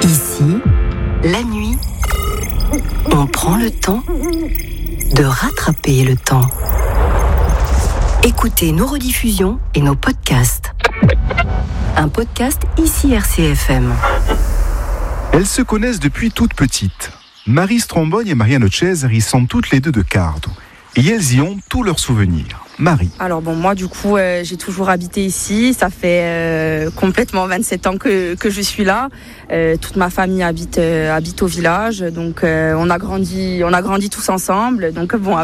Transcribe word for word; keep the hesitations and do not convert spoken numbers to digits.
Ici, la nuit, on prend le temps de rattraper le temps. Écoutez nos rediffusions et nos podcasts. Un podcast Ici R C F M. Elles se connaissent depuis toute petite. Marie Strombone et Marianne Cesari sont toutes les deux de Cardo. Et elles y ont tous leurs souvenirs. Marie. Alors bon, moi du coup, euh, j'ai toujours habité ici. Ça fait euh, complètement vingt-sept ans que, que je suis là. Euh, toute ma famille habite, euh, habite au village. Donc euh, on a grandi, on a grandi tous ensemble. Donc bon,